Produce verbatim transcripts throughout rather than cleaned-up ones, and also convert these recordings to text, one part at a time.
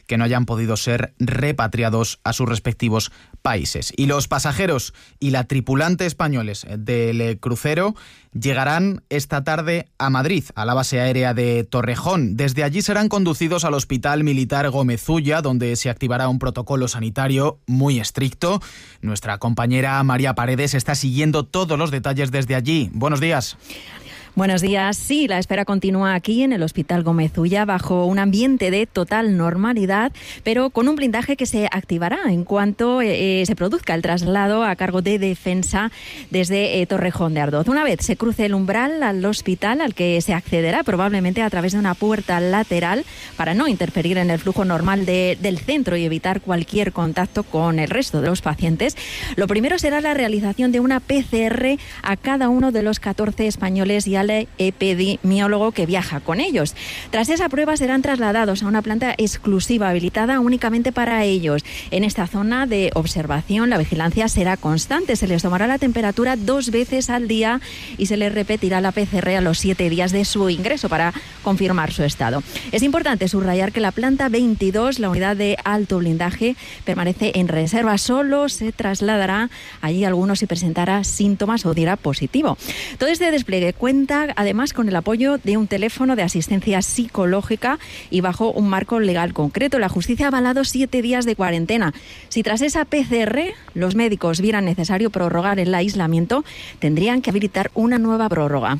que no hayan podido ser repatriados a sus respectivos países. Y los pasajeros y la tripulante españoles del crucero llegarán esta tarde a Madrid, a la base aérea de Torrejón. Desde allí serán conducidos al Hospital Militar Gómez Ulla, donde se activará un protocolo sanitario muy estricto. Nuestra compañera María Paredes está siguiendo todos los detalles desde allí. Buenos días. Buenos días. Sí, la espera continúa aquí en el Hospital Gómez Ulla bajo un ambiente de total normalidad, pero con un blindaje que se activará en cuanto eh, se produzca el traslado a cargo de Defensa desde eh, Torrejón de Ardoz. Una vez se cruce el umbral al hospital, al que se accederá probablemente a través de una puerta lateral para no interferir en el flujo normal de, del centro y evitar cualquier contacto con el resto de los pacientes, lo primero será la realización de una P C R a cada uno de los catorce españoles y al epidemiólogo que viaja con ellos. Tras esa prueba serán trasladados a una planta exclusiva habilitada únicamente para ellos. En esta zona de observación la vigilancia será constante, se les tomará la temperatura dos veces al día y se les repetirá la P C R a los siete días de su ingreso para confirmar su estado. Es importante subrayar que la planta veintidós, la unidad de alto blindaje, permanece en reserva, solo se trasladará allí alguno si presentara síntomas o diera positivo. Todo este despliegue cuenta además con el apoyo de un teléfono de asistencia psicológica y bajo un marco legal concreto. La justicia ha avalado siete días de cuarentena. Si tras esa P C R los médicos vieran necesario prorrogar el aislamiento, tendrían que habilitar una nueva prórroga.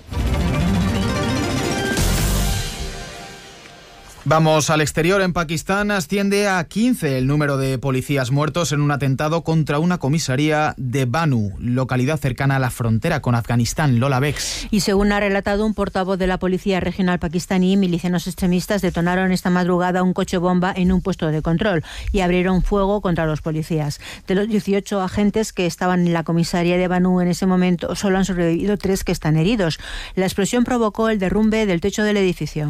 Vamos al exterior. En Pakistán asciende a quince el número de policías muertos en un atentado contra una comisaría de Banu, localidad cercana a la frontera con Afganistán. Lola Bex. Y según ha relatado un portavoz de la Policía Regional pakistaní, milicianos extremistas detonaron esta madrugada un coche bomba en un puesto de control y abrieron fuego contra los policías. De los dieciocho agentes que estaban en la comisaría de Banu en ese momento, solo han sobrevivido tres que están heridos. La explosión provocó el derrumbe del techo del edificio.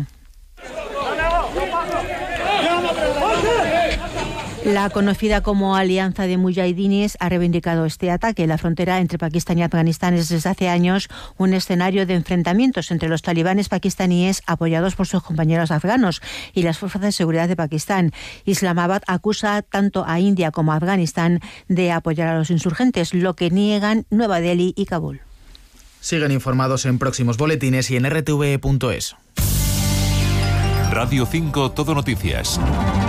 La conocida como Alianza de Mujahidines ha reivindicado este ataque. La frontera entre Pakistán y Afganistán es desde hace años un escenario de enfrentamientos entre los talibanes pakistaníes apoyados por sus compañeros afganos y las fuerzas de seguridad de Pakistán. Islamabad acusa tanto a India como a Afganistán de apoyar a los insurgentes, lo que niegan Nueva Delhi y Kabul. Siguen informados en próximos boletines y en r t v punto es. Radio cinco Todo Noticias.